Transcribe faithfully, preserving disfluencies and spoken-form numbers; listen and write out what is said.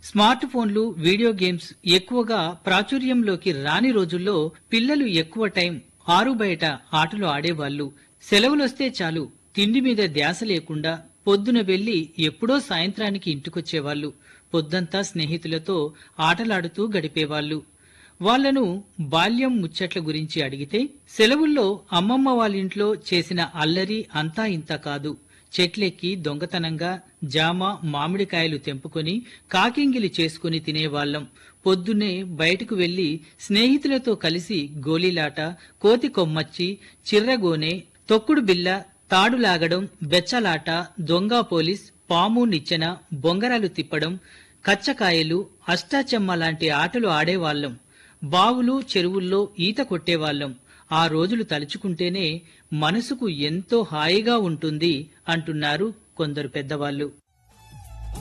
Smart ఫోన్లు, video games ఎక్కువగా ప్రాచుర్యంలోకి రాని రోజుల్లో పిల్లలు ఎక్కువ టైం ఆరు బయట ఆటలు ఆడేవాళ్లు. సెలవులొస్తే చాలు తిండి మీద ధ్యాస లేకుండా పొద్దున వెళ్లి ఎప్పుడో సాయంత్రానికి ఇంటికొచ్చేవాళ్లు. పొద్దంతా స్నేహితులతో ఆటలాడుతూ గడిపేవాళ్లు. వాళ్లను బాల్యం ముచ్చట్ల గురించి అడిగితే సెలవుల్లో అమ్మమ్మ వాళ్ళింట్లో చేసిన అల్లరి అంతా ఇంత కాదు. చెట్లెక్కి దొంగతనంగా జామ, మామిడికాయలు తెంపుకొని కాకింగిలి చేసుకుని తినేవాళ్లం. పొద్దున్నే బయటకు వెళ్లి స్నేహితులతో కలిసి గోలీలాట, కోతి కొమ్మచ్చి, చిర్రగోనె, తొక్కుడు బిల్ల, తాడులాగడం, బెచ్చలాట, దొంగా పోలీస్, పాము నిచ్చెన, బొంగరాలు తిప్పడం, కచ్చకాయలు, అష్టాచెమ్మ లాంటి ఆటలు ఆడేవాళ్లం. బావులు, చెరువుల్లో ఈత కొట్టేవాళ్లం. ఆ రోజులు తలుచుకుంటేనే మనసుకు ఎంతో హాయిగా ఉంటుంది అంటున్నారు కొందరు పెద్దవాళ్లు.